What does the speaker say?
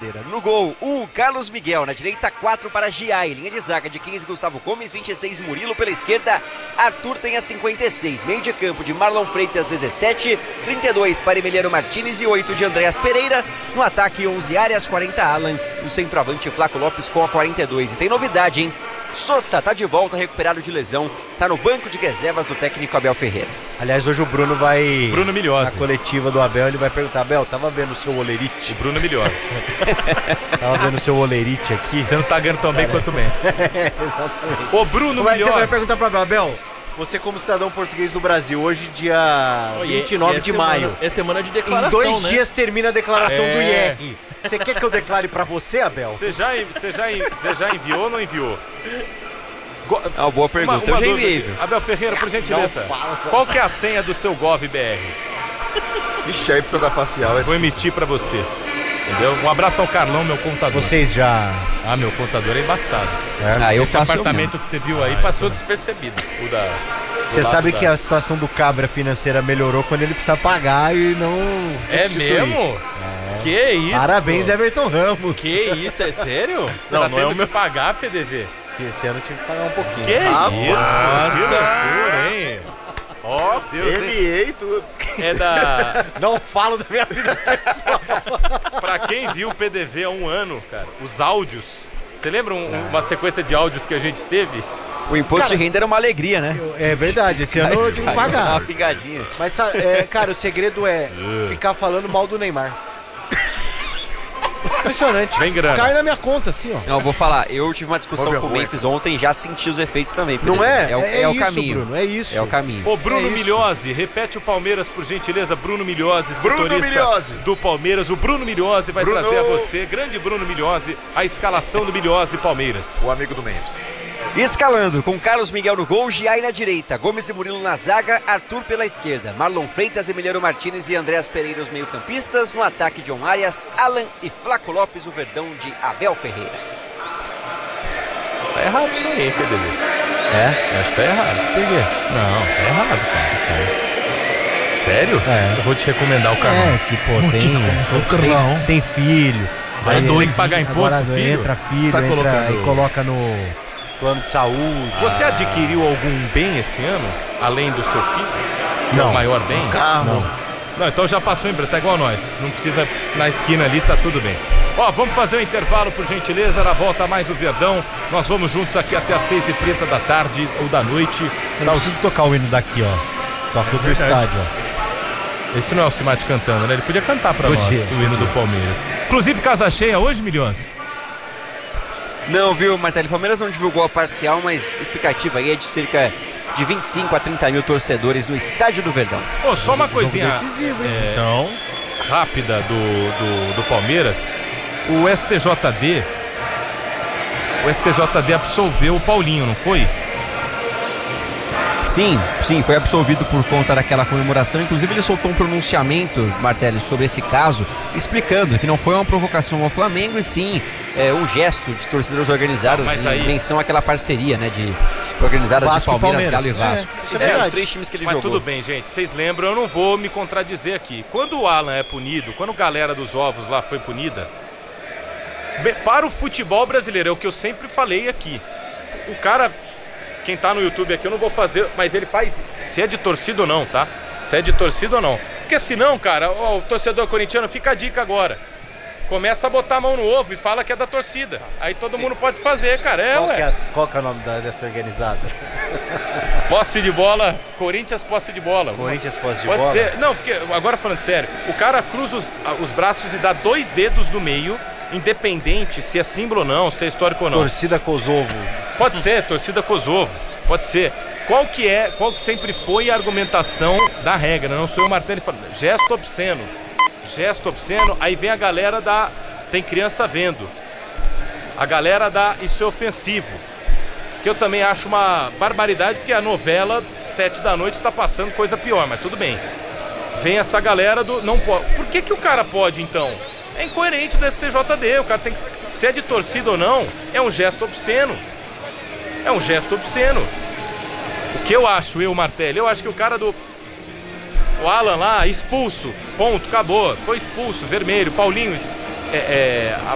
brincadeira. No gol, 1, Carlos Miguel. Na direita, 4 para Giai. Linha de zaga de 15, Gustavo Gomes. 26, Murilo. Pela esquerda, Arthur tem a 56. Meio de campo de Marlon Freitas, 17. 32 para Emiliano Martinez e 8 de Andréas Pereira. No ataque, 11 Arias, 40 Alan. E o centroavante Flaco Lopes com a 42. E tem novidade, hein? Sosa tá de volta, recuperado de lesão. Tá no banco de reservas do técnico Abel Ferreira. Aliás, hoje o Bruno vai... Bruno Milhose. Na coletiva do Abel, ele vai perguntar: Abel, tava vendo o seu olerite? O Bruno Milhose. Tava vendo o seu olerite aqui? Você não tá ganhando tão bem quanto bem. Exatamente. O Bruno Milhose. Você vai perguntar pro Abel: você como cidadão português do Brasil, hoje dia 29 de maio. É semana de declaração, em 2 dias termina a declaração do IR. Você quer que eu declare pra você, Abel? Você já enviou ou não enviou? É uma boa pergunta. Eu já enviei. Abel Ferreira, por gentileza, qual que é a senha do seu GovBR? Ixi, aí precisa da facial. Vou emitir pra você. Entendeu? Um abraço ao Carlão, meu contador. Vocês já... Meu contador é embaçado. Eu Esse faço apartamento que você viu aí passou despercebido. Você sabe que a situação do Cabra financeira melhorou quando ele precisa pagar e não restituir. Mesmo? Que isso? Parabéns, Everton Ramos. Que isso, é sério? Não é o meu pagar, PDV. Esse ano tinha que pagar um pouquinho. Que isso? Que loucura, hein? Ó, Deus, MA e tudo. é da... Não falo da minha vida pessoal. Pra quem viu o PDV há um ano, cara, os áudios. Você lembra uma sequência de áudios que a gente teve? O imposto de renda era uma alegria, né? É verdade, esse ano eu tive que pagar. Uma pingadinha. Mas, cara, o segredo é ficar falando mal do Neymar. Impressionante. Vem grana. Cai na minha conta, assim, ó. Não, eu vou falar, eu tive uma discussão com o vergonha, Memphis ontem e já senti os efeitos também. Não é? É o isso, caminho. Bruno, é isso. É o caminho. Ô, Bruno É isso. Milhose, repete o Palmeiras, por gentileza. Bruno Milhose, Bruno setorista Milhose. do Palmeiras. O Bruno Milhose vai Bruno. trazer a você, grande Bruno Milhose, a escalação do Milhose Palmeiras. O amigo do Memphis. Escalando, com Carlos Miguel no gol, Giai na direita, Gomes e Murilo na zaga, Arthur pela esquerda, Marlon Freitas, Emiliano Martinez e Andréas Pereira os meio-campistas, no ataque John Arias, Alan e Flaco Lopes, o verdão de Abel Ferreira. Tá errado isso aí, hein, PDV? É? Acho que tá errado. Por quê? Não, tá errado, cara. Sério? É. Eu vou te recomendar o Carlão. É, que pô, tem filho. Vai doido pagar imposto, agora filho? entra filho, Você tá entra colocando- e coloca no plano de saúde. Você adquiriu algum bem esse ano, além do seu filho? Que é Não. o maior bem? Carro. Não, então já passou em branco, tá igual nós. Não precisa na esquina ali, tá tudo bem. Ó, vamos fazer um intervalo, por gentileza. Na volta mais o Verdão. Nós vamos juntos aqui até as 6h30 da tarde ou da noite. Eu não preciso tocar o hino daqui, ó. Toca do verdade. estádio, ó. Esse não é o Cimate cantando, né? Ele podia cantar pra Podia, nós o hino do Palmeiras. Inclusive, casa cheia hoje, Milhões? Não, viu, Martelli? Palmeiras não divulgou a parcial, mas explicativa aí é de cerca de 25 a 30 mil torcedores no Estádio do Verdão. Pô, só uma coisinha decisivo, hein? então, rápida do Palmeiras. O STJD absolveu o Paulinho, não foi? Sim, foi absolvido por conta daquela comemoração. Inclusive ele soltou um pronunciamento, Martelli, sobre esse caso, explicando que não foi uma provocação ao Flamengo e sim um gesto de torcidas organizadas Mas em aí- menção àquela parceria, né, de organizadas Vasco e de Palmeiras, Galo Palmeiras. e Vasco. Isso é verdade. Os 3 times que ele Mas jogou. tudo bem, gente. Vocês lembram, eu não vou me contradizer aqui. Quando o Alan é punido, quando a galera dos ovos lá foi punida, para o futebol brasileiro, é o que eu sempre falei aqui. O cara, quem tá no YouTube aqui, eu não vou fazer, mas ele faz, se é de torcida ou não, tá? Se é de torcida ou não. Porque senão, cara, ó, o torcedor corintiano, fica a dica agora. Começa a botar a mão no ovo e fala que é da torcida. Aí todo mundo pode fazer, cara. Qual que é o nome dessa organizada? Posse de bola, Corinthians posse de bola. Corinthians posse de Pode bola? ser. Não, porque agora falando sério, o cara cruza os braços e dá 2 dedos do meio, independente se é símbolo ou não, se é histórico ou não. Torcida Kosovo. Pode ser, torcida Kosovo. Pode ser. Qual que sempre foi a argumentação da regra? Não sou eu, Martelli, falando. Gesto obsceno. Gesto obsceno, aí vem a galera da... Tem criança vendo. A galera da... Isso é ofensivo. Que eu também acho uma barbaridade, porque a novela, 7 da noite, tá passando coisa pior, mas tudo bem. Vem essa galera do... Não pode. Por que o cara pode, então? É incoerente do STJD. O cara tem que... Se é de torcida ou não, é um gesto obsceno. É um gesto obsceno. O que eu acho, Martelli? Eu acho que o cara do... O Alan lá, expulso. Ponto, acabou. Foi expulso, vermelho. Paulinho,